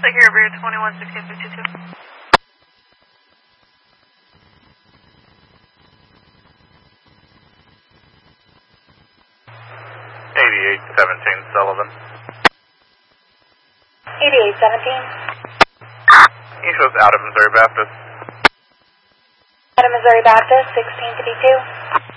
Here, Rear 211652. 8817 Sullivan. 8817. He shows out of Missouri Baptist. Out of Missouri Baptist, 1652.